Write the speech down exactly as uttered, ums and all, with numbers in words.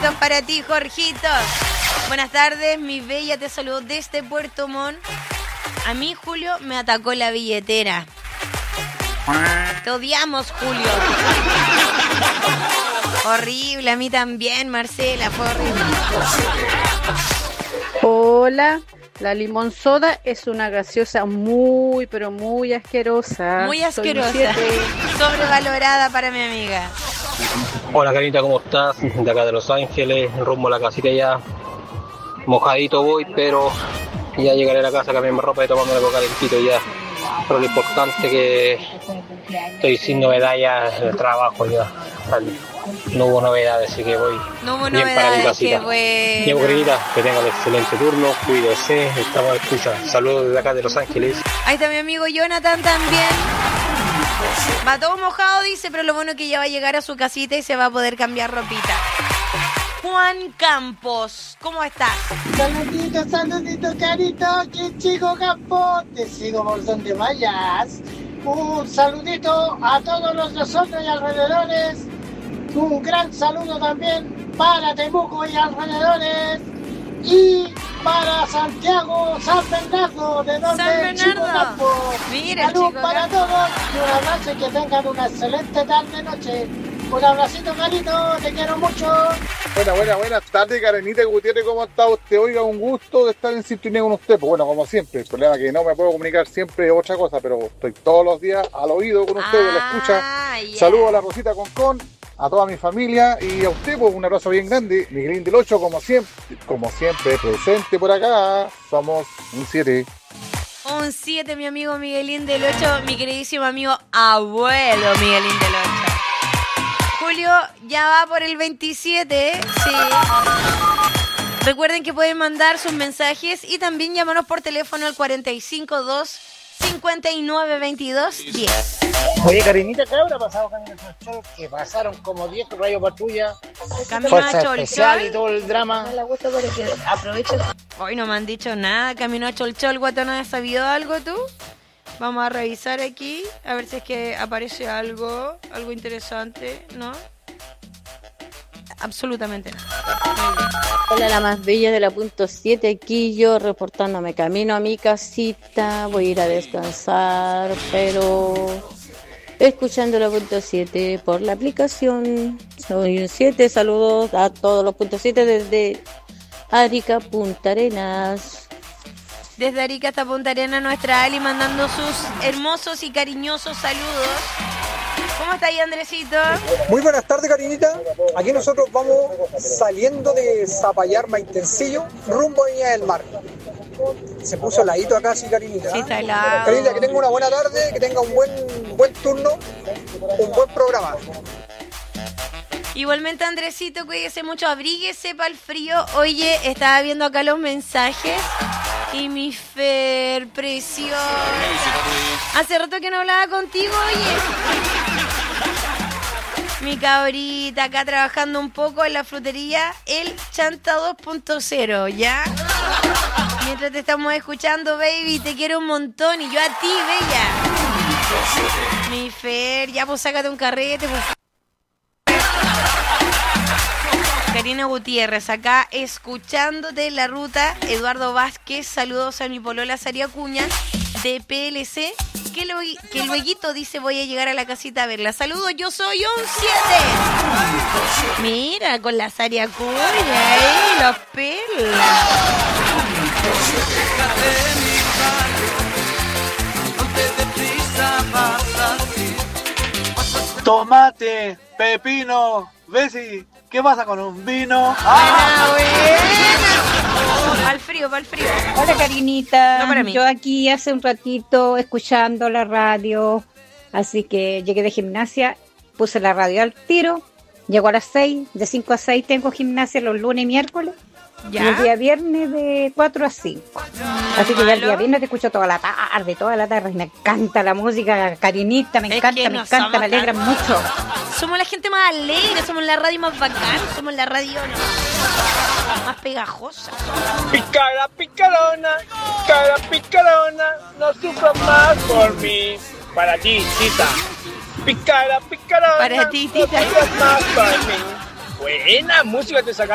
Besitos para ti, Jorgito. Buenas tardes, mi bella, te saludo desde Puerto Montt. A mí, Julio, me atacó la billetera. Te odiamos, Julio. Horrible, a mí también, Marcela, fue horrible. Hola, la limón soda es una gaseosa muy, pero muy asquerosa. Muy asquerosa. Sobrevalorada para mi amiga. Hola, Carita, ¿cómo estás? De acá de Los Ángeles, rumbo a la casita ya. Mojadito voy, pero ya llegaré a la casa, cambiarme ropa y tomarme algo calentito ya. Pero lo importante es que estoy sin novedad ya en el trabajo ya. No hubo novedades, así que voy no hubo bien para mi casita. Qué bueno. Llevo, querida, que tenga un excelente turno, cuídese, estamos de escucha. Saludos desde acá de Los Ángeles. Ahí está mi amigo Jonathan también. Va todo mojado, dice, pero lo bueno es que ya va a llegar a su casita y se va a poder cambiar ropita. Juan Campos, ¿cómo estás? Saludito, saludito, Carito, aquí Chico Campos, te sigo por donde vayas. Un saludito a todos los nosotros y alrededores. Un gran saludo también para Temuco y alrededores. Y para Santiago, San Bernardo, de donde San Bernardo. Chico Campos. Mira, salud Chico para Campos. todos y un abrazo y que tengan una excelente tarde noche. Un abracito, Carito, te quiero mucho. Buenas, buenas, buenas tardes, Karenita Gutiérrez, ¿cómo está usted? Oiga, un gusto de estar en sintonía con usted. Pues bueno, como siempre, el problema es que no me puedo comunicar siempre es otra cosa, pero estoy todos los días al oído con usted, Ah, que la escucha. yeah. Saludos a la Rosita Concón, a toda mi familia y a usted, pues un abrazo bien grande. Miguelín del ocho, como siempre, como siempre, presente por acá. Somos un siete. Un siete, mi amigo Miguelín del ocho, mi queridísimo amigo abuelo Miguelín del ocho. Julio ya va por el veintisiete, ¿eh? Sí. Recuerden que pueden mandar sus mensajes y también llamarnos por teléfono al cuarenta y cinco dos, cincuenta y nueve veintidós diez. Oye, Karenita, ¿qué habrá pasado con el show? Que pasaron como diez Radio Patrulla, Camino Fuerza a Cholchol. Especial y todo el drama. Aprovechen. Hoy no me han dicho nada. Camino a Cholchol, Guatón, ¿has sabido algo tú? Vamos a revisar aquí, a ver si es que aparece algo, algo interesante, ¿no? Absolutamente nada. Hola, la más bella de la punto siete, aquí yo reportándome camino a mi casita, voy a ir a descansar, pero escuchando la punto siete por la aplicación. Soy un siete, saludos a todos los punto siete desde Arica, Punta Arenas. Desde Arica hasta Punta Arenas, nuestra Ali mandando sus hermosos y cariñosos saludos. ¿Cómo está ahí, Andresito? Muy buenas tardes, Karinita. Aquí nosotros vamos saliendo de Zapallar, Maitencillo, rumbo a Viña del Mar. Se puso heladito acá, sí, Karinita. Sí, está helado. Karinita, que tenga una buena tarde, que tenga un buen, buen turno, un buen programa. Igualmente, Andresito, cuídese mucho, abríguese para el frío. Oye, estaba viendo acá los mensajes y mi Fer, preciosa. Hace rato que no hablaba contigo, oye. Mi cabrita, acá trabajando un poco en la frutería El Chanta dos punto cero, ¿ya? Mientras te estamos escuchando, baby, te quiero un montón y yo a ti, bella. Mi Fer, ya pues sácate un carrete, pues. Karina Gutiérrez, acá escuchándote en la ruta. Eduardo Vázquez, saludos a mi polola Saria Cuña de P L C. Que, lo, que lueguito dice voy a llegar a la casita a verla. Saludos, yo soy un siete. Mira, con la Saria Cuña ahí, los pelos. Tomate, pepino, Bessie, ¿qué pasa con un vino? ¡Ah, buena! Al frío, al frío. Hola, Karinita. No para mí. Yo aquí hace un ratito escuchando la radio, así que llegué de gimnasia, puse la radio al tiro, llego a las seis, de cinco a seis tengo gimnasia los lunes y miércoles. ¿Ya? Y el día viernes de cuatro a cinco. Así que ya el día viernes te escucho toda la tarde, toda la tarde. Me encanta la música, Karinita, me Es encanta, que me no encanta, somos me alegra tan- mucho. Somos la gente más alegre, somos la radio más bacán, somos la radio ¿no? más pegajosa. Picara, picarona, picara, picarona, no sufras más por mí. Para ti, tita. Picara, picarona, Para ti, tita. no sufras más por mí. Buena música te sacaste.